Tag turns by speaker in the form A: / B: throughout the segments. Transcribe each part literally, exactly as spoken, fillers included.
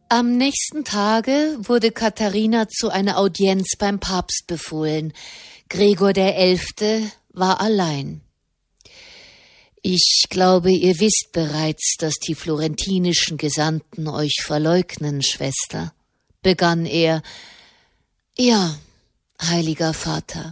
A: Am nächsten Tage wurde Katharina zu einer Audienz beim Papst befohlen. Gregor der Elfte war allein. »Ich glaube, ihr wisst bereits, dass die florentinischen Gesandten euch verleugnen, Schwester«, begann er. »Ja, heiliger Vater.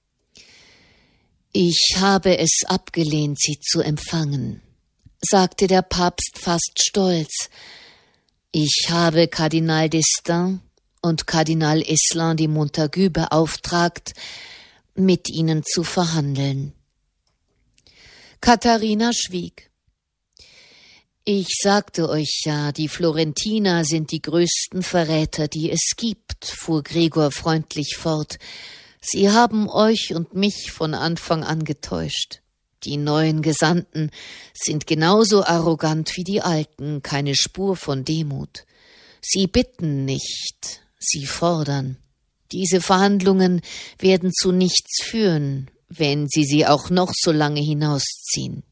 A: Ich habe es abgelehnt, sie zu empfangen«, sagte der Papst fast stolz. »Ich habe Kardinal d'Estaing und Kardinal Eslin de Montagu beauftragt, mit ihnen zu verhandeln.« Katharina schwieg. »Ich sagte euch ja, die Florentiner sind die größten Verräter, die es gibt«, fuhr Gregor freundlich fort. »Sie haben euch und mich von Anfang an getäuscht. Die neuen Gesandten sind genauso arrogant wie die alten, keine Spur von Demut. Sie bitten nicht, sie fordern. Diese Verhandlungen werden zu nichts führen, wenn sie sie auch noch so lange hinausziehen.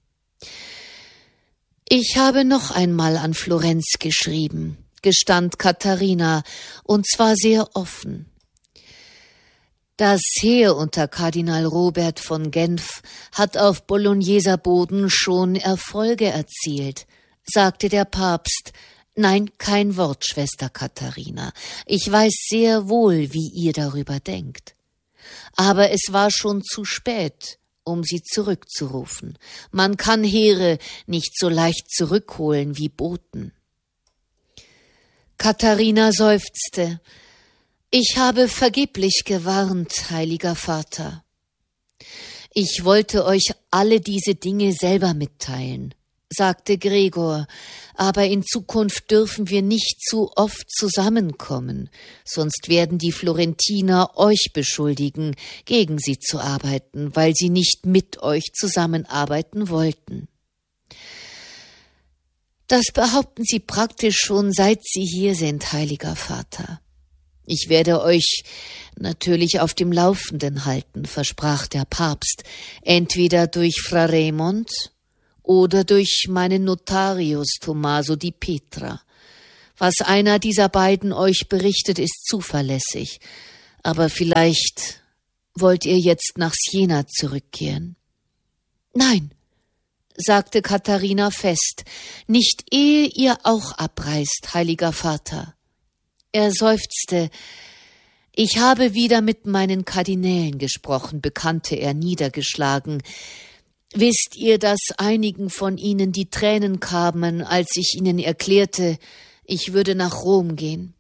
A: »Ich habe noch einmal an Florenz geschrieben«, gestand Katharina, und zwar sehr offen. »Das Heer unter Kardinal Robert von Genf hat auf Bologneser Boden schon Erfolge erzielt«, sagte der Papst. »Nein, kein Wort, Schwester Katharina. Ich weiß sehr wohl, wie ihr darüber denkt. Aber es war schon zu spät, um sie zurückzurufen. Man kann Heere nicht so leicht zurückholen wie Boten.« Katharina seufzte. »Ich habe vergeblich gewarnt, heiliger Vater. Ich wollte euch alle diese Dinge selber mitteilen«, sagte Gregor, »aber in Zukunft dürfen wir nicht zu oft zusammenkommen, sonst werden die Florentiner euch beschuldigen, gegen sie zu arbeiten, weil sie nicht mit euch zusammenarbeiten wollten.« »Das behaupten Sie praktisch schon, seit Sie hier sind, heiliger Vater. Ich werde euch natürlich auf dem Laufenden halten«, versprach der Papst, »entweder durch Fra Raimond oder durch meinen Notarius Tommaso di Petra. Was einer dieser beiden euch berichtet, ist zuverlässig. Aber vielleicht wollt ihr jetzt nach Siena zurückkehren.« »Nein«, sagte Katharina fest, »nicht ehe ihr auch abreist, heiliger Vater.« Er seufzte. »Ich habe wieder mit meinen Kardinälen gesprochen«, bekannte er niedergeschlagen. »Wisst ihr, dass einigen von ihnen die Tränen kamen, als ich ihnen erklärte, ich würde nach Rom gehen?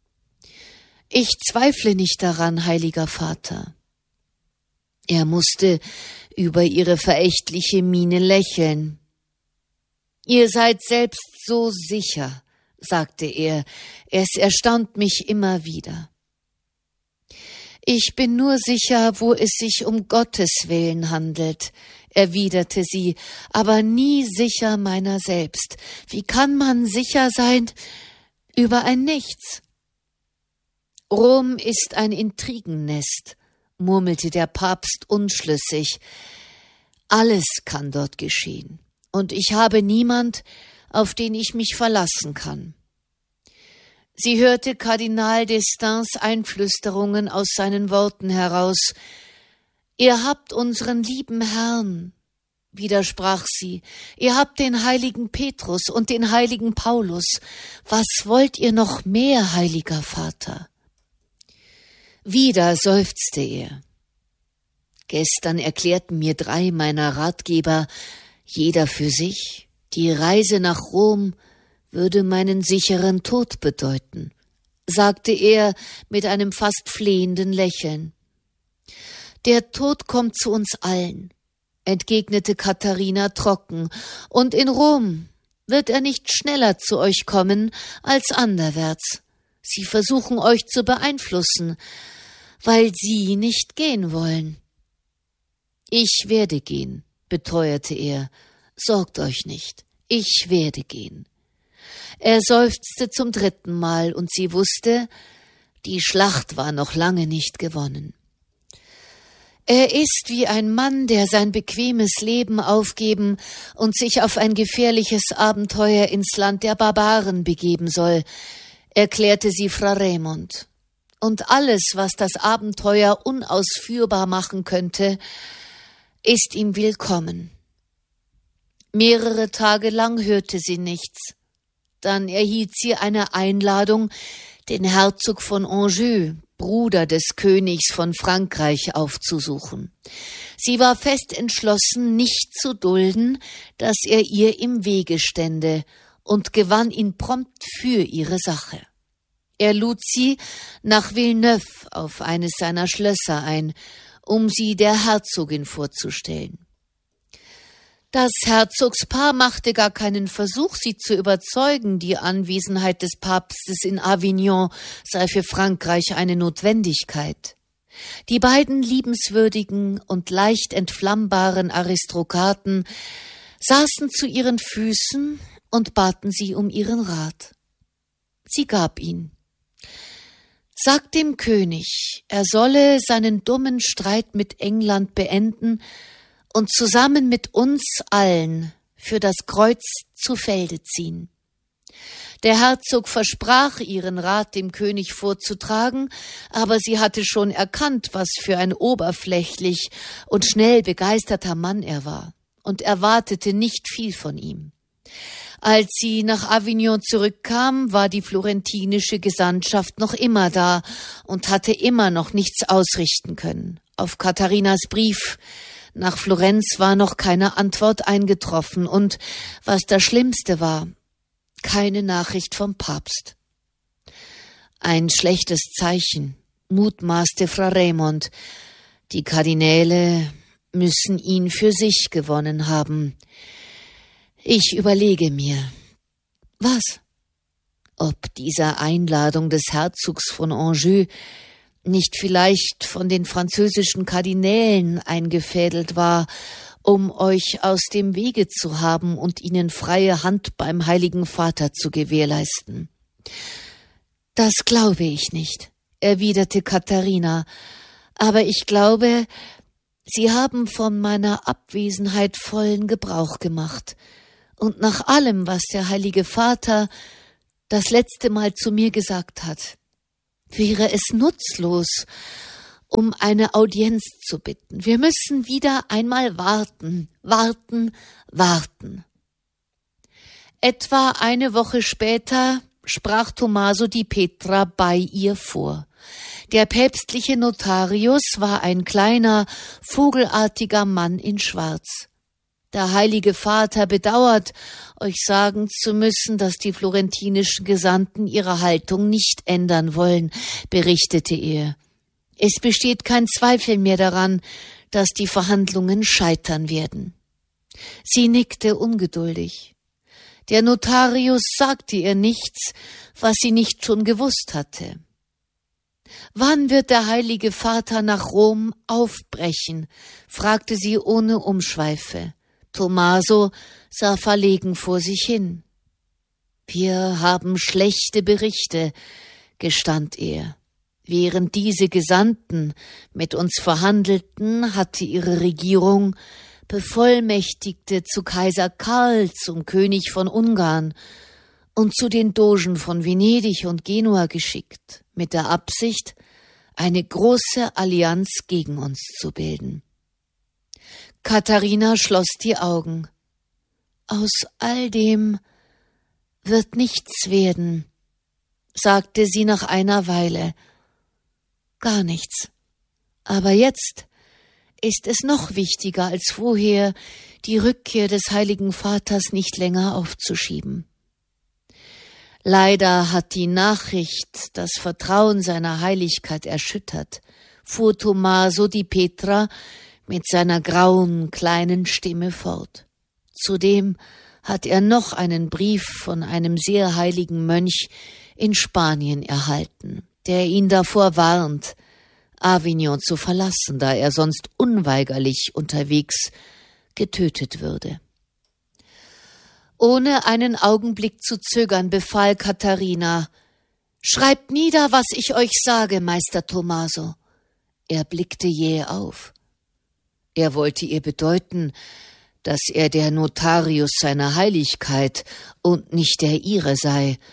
A: Ich zweifle nicht daran, heiliger Vater.« Er musste über ihre verächtliche Miene lächeln. »Ihr seid selbst so sicher«, sagte er, »es erstaunt mich immer wieder.« »Ich bin nur sicher, wo es sich um Gottes Willen handelt«, erwiderte sie, »aber nie sicher meiner selbst. Wie kann man sicher sein über ein Nichts?« »Rom ist ein Intrigennest«, murmelte der Papst unschlüssig. »Alles kann dort geschehen, und ich habe niemand, auf den ich mich verlassen kann.« Sie hörte Kardinal d'Estaings Einflüsterungen aus seinen Worten heraus. »Ihr habt unseren lieben Herrn«, widersprach sie, »ihr habt den heiligen Petrus und den heiligen Paulus. Was wollt ihr noch mehr, heiliger Vater?« Wieder seufzte er. »Gestern erklärten mir drei meiner Ratgeber, jeder für sich, die Reise nach Rom würde meinen sicheren Tod bedeuten«, sagte er mit einem fast flehenden Lächeln. »Der Tod kommt zu uns allen«, entgegnete Katharina trocken, »und in Rom wird er nicht schneller zu euch kommen als anderwärts. Sie versuchen euch zu beeinflussen, weil sie nicht gehen wollen.« »Ich werde gehen«, beteuerte er, »sorgt euch nicht, ich werde gehen.« Er seufzte zum dritten Mal, und sie wusste, die Schlacht war noch lange nicht gewonnen. Er ist wie ein Mann, der sein bequemes Leben aufgeben und sich auf ein gefährliches Abenteuer ins Land der Barbaren begeben soll. erklärte sie Fra Raimond. Und alles, was das Abenteuer unausführbar machen könnte, ist ihm willkommen. Mehrere Tage lang hörte sie nichts. Dann erhielt sie eine Einladung, den Herzog von Anjou, Bruder des Königs von Frankreich, aufzusuchen. Sie war fest entschlossen, nicht zu dulden, dass er ihr im Wege stände, und gewann ihn prompt für ihre Sache. Er lud sie nach Villeneuve auf eines seiner Schlösser ein, um sie der Herzogin vorzustellen. Das Herzogspaar machte gar keinen Versuch, sie zu überzeugen, die Anwesenheit des Papstes in Avignon sei für Frankreich eine Notwendigkeit. Die beiden liebenswürdigen und leicht entflammbaren Aristokraten saßen zu ihren Füßen und baten sie um ihren Rat. Sie gab ihn. Sagt dem König, er solle seinen dummen Streit mit England beenden und zusammen mit uns allen für das Kreuz zu Felde ziehen. Der Herzog versprach, ihren Rat dem König vorzutragen, aber sie hatte schon erkannt, was für ein oberflächlich und schnell begeisterter Mann er war, und erwartete nicht viel von ihm. Als sie nach Avignon zurückkam, war die florentinische Gesandtschaft noch immer da und hatte immer noch nichts ausrichten können. Auf Katharinas Brief nach Florenz war noch keine Antwort eingetroffen und, was das Schlimmste war, keine Nachricht vom Papst. Ein schlechtes Zeichen, mutmaßte Fra Raimond. Die Kardinäle müssen ihn für sich gewonnen haben. Ich überlege mir, was? Ob dieser Einladung des Herzogs von Anjou nicht vielleicht von den französischen Kardinälen eingefädelt war, um euch aus dem Wege zu haben und ihnen freie Hand beim Heiligen Vater zu gewährleisten. Das glaube ich nicht, erwiderte Katharina, aber ich glaube, sie haben von meiner Abwesenheit vollen Gebrauch gemacht. Und nach allem, was der Heilige Vater das letzte Mal zu mir gesagt hat, wäre es nutzlos, um eine Audienz zu bitten. Wir müssen wieder einmal warten, warten, warten. Etwa eine Woche später sprach Tommaso di Petra bei ihr vor. Der päpstliche Notarius war ein kleiner, vogelartiger Mann in Schwarz. Der Heilige Vater bedauert, euch sagen zu müssen, dass die florentinischen Gesandten ihre Haltung nicht ändern wollen, berichtete er. Es besteht kein Zweifel mehr daran, dass die Verhandlungen scheitern werden. Sie nickte ungeduldig. Der Notarius sagte ihr nichts, was sie nicht schon gewusst hatte. »Wann wird der Heilige Vater nach Rom aufbrechen?« fragte sie ohne Umschweife. Tommaso sah verlegen vor sich hin. »Wir haben schlechte Berichte«, gestand er. »Während diese Gesandten mit uns verhandelten, hatte ihre Regierung Bevollmächtigte zu Kaiser Karl, zum König von Ungarn und zu den Dogen von Venedig und Genua geschickt, mit der Absicht, eine große Allianz gegen uns zu bilden.« Katharina schloss die Augen. »Aus all dem wird nichts werden«, sagte sie nach einer Weile. »Gar nichts. Aber jetzt ist es noch wichtiger als vorher, die Rückkehr des Heiligen Vaters nicht länger aufzuschieben. Leider hat die Nachricht das Vertrauen seiner Heiligkeit erschüttert«, fuhr Tommaso di Petra mit seiner grauen, kleinen Stimme fort. Zudem hat er noch einen Brief von einem sehr heiligen Mönch in Spanien erhalten, der ihn davor warnt, Avignon zu verlassen, da er sonst unweigerlich unterwegs getötet würde. Ohne einen Augenblick zu zögern, befahl Katharina: »Schreibt nieder, was ich euch sage, Meister Tommaso.« Er blickte jäh auf. Er wollte ihr bedeuten, dass er der Notarius seiner Heiligkeit und nicht der ihre sei,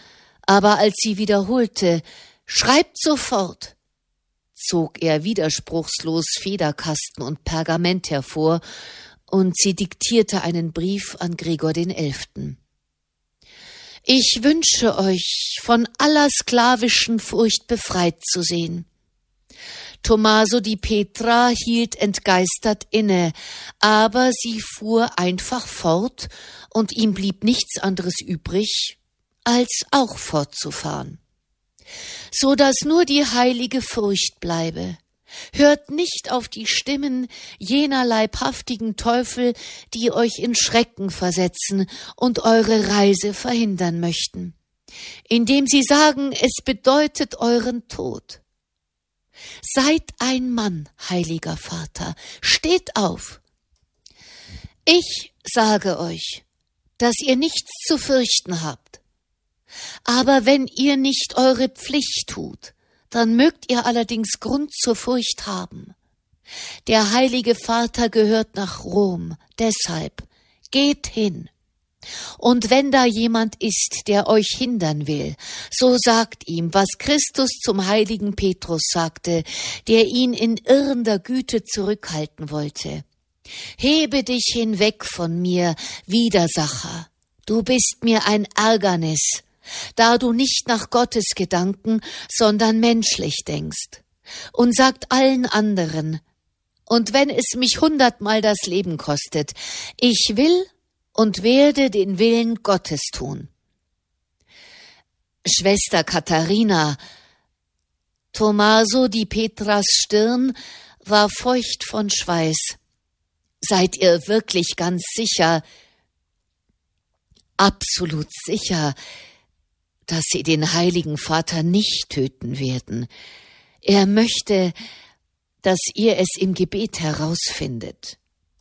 A: Aber als sie wiederholte, »Schreibt sofort«, zog er widerspruchslos Federkasten und Pergament hervor, und sie diktierte einen Brief an Gregor den Elften. »Ich wünsche euch, von aller sklavischen Furcht befreit zu sehen.« Tommaso di Petra hielt entgeistert inne, aber sie fuhr einfach fort, und ihm blieb nichts anderes übrig, als auch fortzufahren. »So dass nur die heilige Furcht bleibe. Hört nicht auf die Stimmen jener leibhaftigen Teufel, die euch in Schrecken versetzen und eure Reise verhindern möchten, indem sie sagen, es bedeutet euren Tod. Seid ein Mann, heiliger Vater, steht auf. Ich sage euch, dass ihr nichts zu fürchten habt. Aber wenn ihr nicht eure Pflicht tut, dann mögt ihr allerdings Grund zur Furcht haben. Der heilige Vater gehört nach Rom, deshalb geht hin. Und wenn da jemand ist, der euch hindern will, so sagt ihm, was Christus zum heiligen Petrus sagte, der ihn in irrender Güte zurückhalten wollte. Hebe dich hinweg von mir, Widersacher. Du bist mir ein Ärgernis, da du nicht nach Gottes Gedanken, sondern menschlich denkst. Und sagt allen anderen, und wenn es mich hundertmal das Leben kostet, ich will und werde den Willen Gottes tun. Schwester Katharina, Tommaso di Petras Stirn war feucht von Schweiß. Seid ihr wirklich ganz sicher, absolut sicher, dass sie den heiligen Vater nicht töten werden? Er möchte, dass ihr es im Gebet herausfindet.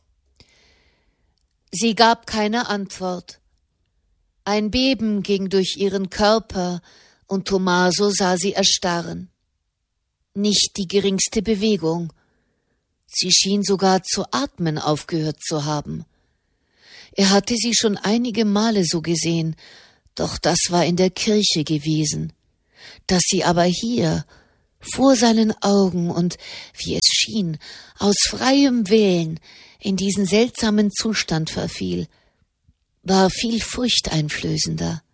A: Sie gab keine Antwort. Ein Beben ging durch ihren Körper, und Tommaso sah sie erstarren. Nicht die geringste Bewegung. Sie schien sogar zu atmen aufgehört zu haben. Er hatte sie schon einige Male so gesehen, doch das war in der Kirche gewesen. Dass sie aber hier, vor seinen Augen und, wie es schien, aus freiem Willen in diesen seltsamen Zustand verfiel, war viel furchteinflößender.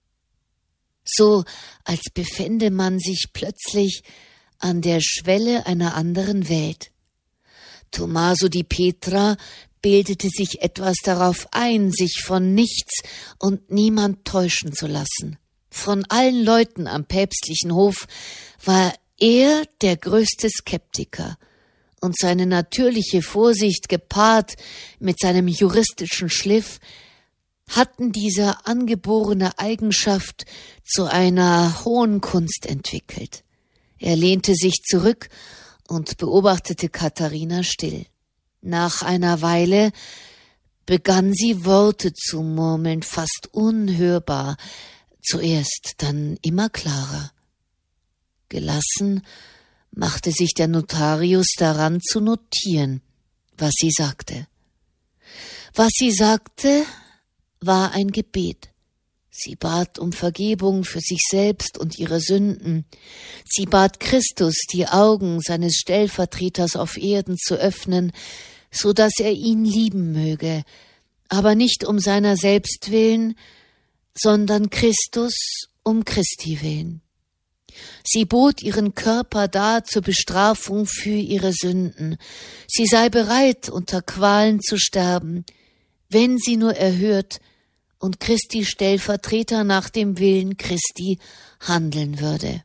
A: So, als befände man sich plötzlich an der Schwelle einer anderen Welt. Tommaso di Petra bildete sich etwas darauf ein, sich von nichts und niemand täuschen zu lassen. Von allen Leuten am päpstlichen Hof war er der größte Skeptiker, und seine natürliche Vorsicht gepaart mit seinem juristischen Schliff hatten diese angeborene Eigenschaft zu einer hohen Kunst entwickelt. Er lehnte sich zurück und beobachtete Katharina still. Nach einer Weile begann sie Worte zu murmeln, fast unhörbar, zuerst, dann immer klarer. Gelassen machte sich der Notarius daran zu notieren, was sie sagte. Was sie sagte, war ein Gebet. Sie bat um Vergebung für sich selbst und ihre Sünden. Sie bat Christus, die Augen seines Stellvertreters auf Erden zu öffnen, so dass er ihn lieben möge, aber nicht um seiner selbst willen, sondern Christus um Christi willen. Sie bot ihren Körper dar zur Bestrafung für ihre Sünden. Sie sei bereit, unter Qualen zu sterben, wenn sie nur erhört und Christi Stellvertreter nach dem Willen Christi handeln würde.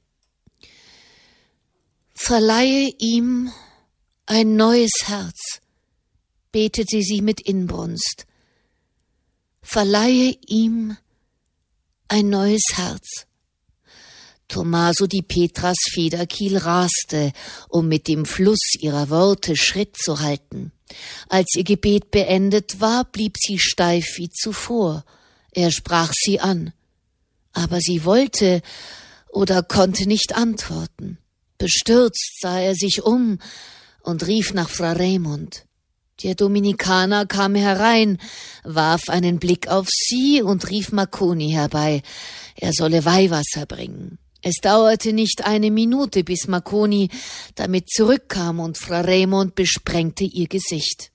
A: Verleihe ihm ein neues Herz, betete sie mit Inbrunst. Verleihe ihm ein neues Herz. Tommaso di Petras Federkiel raste, um mit dem Fluss ihrer Worte Schritt zu halten. Als ihr Gebet beendet war, blieb sie steif wie zuvor. Er sprach sie an, aber sie wollte oder konnte nicht antworten. Bestürzt sah er sich um und rief nach Fra Raimund. Der Dominikaner kam herein, warf einen Blick auf sie und rief Marconi herbei. Er solle Weihwasser bringen. Es dauerte nicht eine Minute, bis Marconi damit zurückkam und Fra Raimond besprengte ihr Gesicht.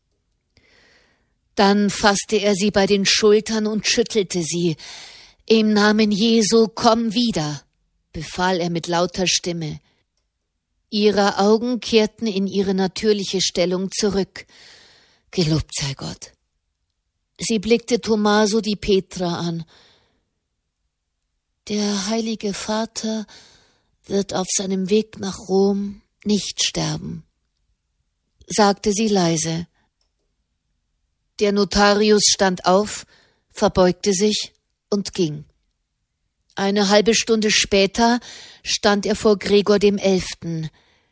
A: Dann fasste er sie bei den Schultern und schüttelte sie. »Im Namen Jesu, komm wieder«, befahl er mit lauter Stimme. Ihre Augen kehrten in ihre natürliche Stellung zurück. Gelobt sei Gott. Sie blickte Tommaso di Petra an. Der heilige Vater wird auf seinem Weg nach Rom nicht sterben, sagte sie leise. Der Notarius stand auf, verbeugte sich und ging. Eine halbe Stunde später stand er vor Gregor dem Elften.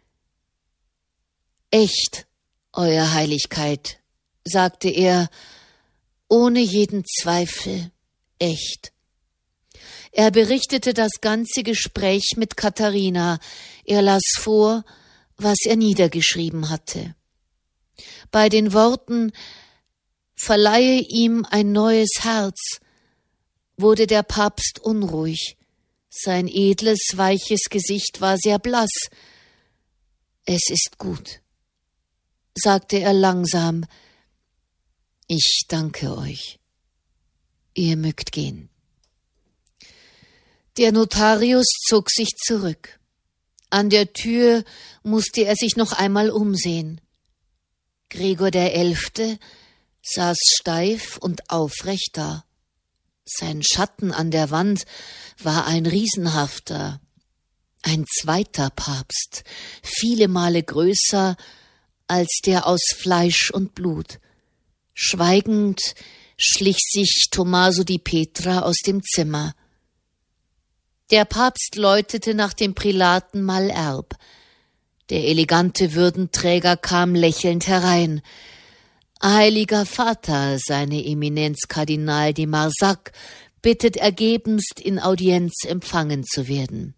A: »Echt, Euer Heiligkeit«, sagte er, ohne jeden Zweifel, echt. Er berichtete das ganze Gespräch mit Katharina. Er las vor, was er niedergeschrieben hatte. Bei den Worten »Verleihe ihm ein neues Herz« wurde der Papst unruhig. Sein edles, weiches Gesicht war sehr blass. »Es ist gut«, sagte er langsam. »Ich danke euch. Ihr mögt gehen.« Der Notarius zog sich zurück. An der Tür musste er sich noch einmal umsehen. Gregor der Elfte saß steif und aufrecht da. Sein Schatten an der Wand war ein riesenhafter, ein zweiter Papst, viele Male größer als der aus Fleisch und Blut. Schweigend schlich sich Tommaso di Petra aus dem Zimmer. Der Papst läutete nach dem Prälaten Malherbe. Der elegante Würdenträger kam lächelnd herein. »Heiliger Vater, seine Eminenz Kardinal de Marsac bittet ergebenst, in Audienz empfangen zu werden.«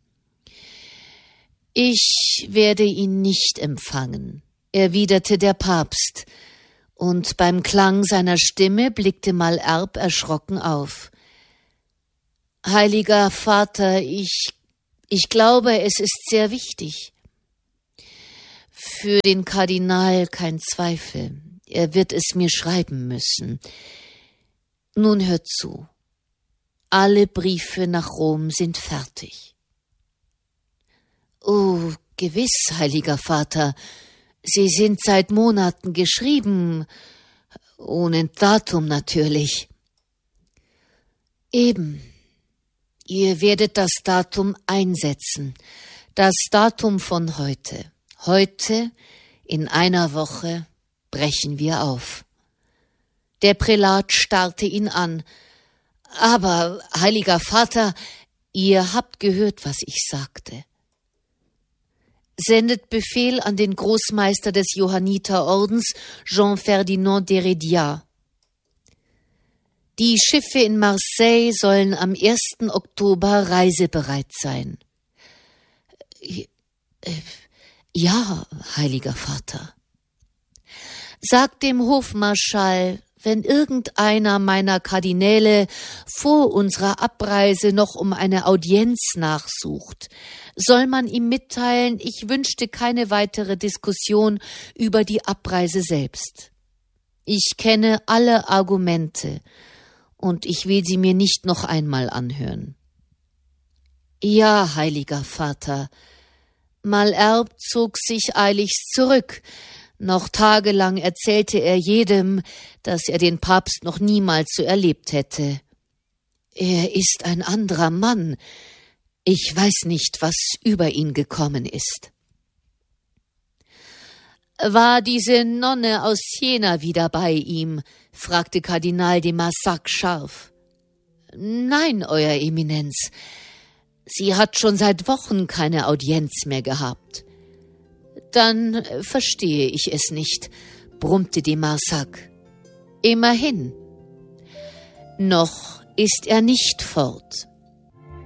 A: »Ich werde ihn nicht empfangen«, erwiderte der Papst, und beim Klang seiner Stimme blickte Malherbe erschrocken auf. »Heiliger Vater, ich, ich glaube, es ist sehr wichtig.« »Für den Kardinal kein Zweifel. Er wird es mir schreiben müssen. Nun hört zu. Alle Briefe nach Rom sind fertig.« »Oh, gewiss, heiliger Vater. Sie sind seit Monaten geschrieben, ohne Datum natürlich.« »Eben. Ihr werdet das Datum einsetzen. Das Datum von heute. Heute, in einer Woche, brechen wir auf.« Der Prälat starrte ihn an. »Aber, heiliger Vater, ihr habt gehört, was ich sagte. Sendet Befehl an den Großmeister des Johanniterordens, Jean-Ferdinand d'Heredia. Die Schiffe in Marseille sollen am ersten Oktober reisebereit sein.« »Ja, heiliger Vater.« »Sagt dem Hofmarschall, wenn irgendeiner meiner Kardinäle vor unserer Abreise noch um eine Audienz nachsucht, soll man ihm mitteilen, ich wünschte keine weitere Diskussion über die Abreise selbst. Ich kenne alle Argumente und ich will sie mir nicht noch einmal anhören.« »Ja, heiliger Vater.« Malherbe zog sich eiligst zurück. Noch tagelang erzählte er jedem, dass er den Papst noch niemals so erlebt hätte. »Er ist ein anderer Mann. Ich weiß nicht, was über ihn gekommen ist.« »War diese Nonne aus Siena wieder bei ihm?« fragte Kardinal de Marsac scharf. »Nein, Euer Eminenz. Sie hat schon seit Wochen keine Audienz mehr gehabt.« »Dann verstehe ich es nicht«, brummte de Marsac. »Immerhin. Noch ist er nicht fort.«